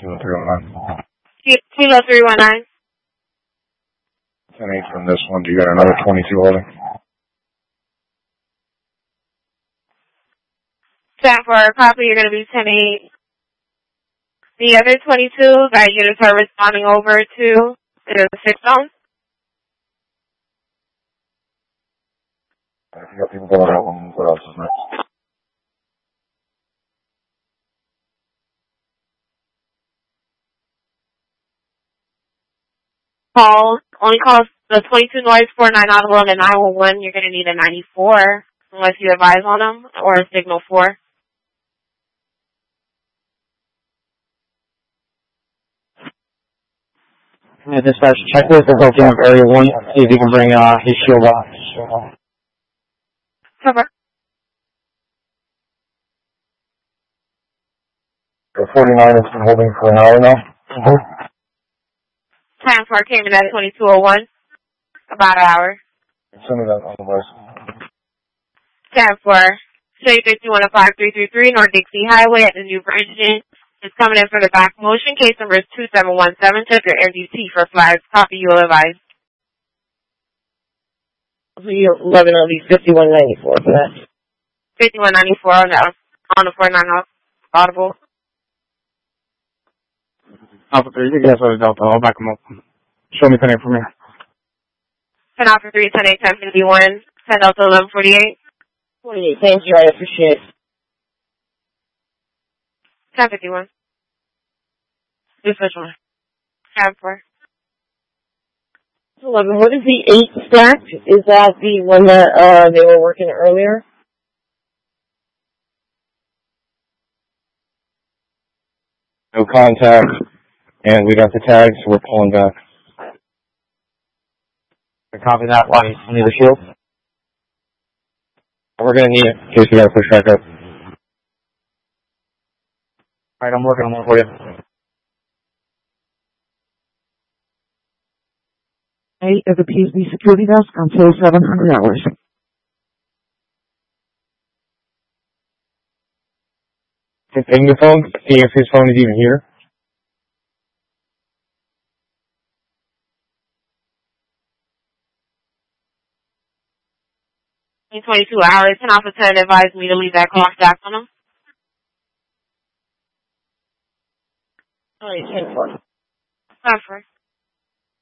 Kilo 319. 10-8 from this one. Do you got another 22 holding? Stand for a copy, you're going to be 10-8. The other 22 that units are responding over to is the 6 zone. You got people going out one. What else is next? Only calls the 22 noise 49 audible and the 911. You're going to need a 94 unless you advise on them or a signal 4. Yeah, dispatch checklist is open up area 1. See if you can bring his shield off. Cover. The 49 has been holding for an hour now. Time for came in at 2201. About an hour. Send me that on the voice. Time for State 51 5333 North Dixie Highway at the New Bridge. It's coming in for the back motion. Case number is 2717. Check your MDT for flags. Copy, you will advise. So you're 11 of these 5194 for that. 5194 on the 49 audible. Alpha 3, you guys are Delta. I'll back them up. Show me 10-8 from here. 10 Alpha 3, 10-8, 1051. 10 Delta 1148. 28, thank you, I appreciate it. 1051. This which one? 10-4. 11, what is the 8 stack? Is that the one that they were working earlier? No contact, and we got the tags, so we're pulling back. Copy that while you need the shield. We're going to need it in case we got to push back up. Alright, I'm working on one for you. A of the PSB security desk until 700 hours. Ping the phone, see if his phone is even here. 22 hours. 10 Alpha 10 advised me to leave that clock stack on them. Alright, 10-4. 10-4.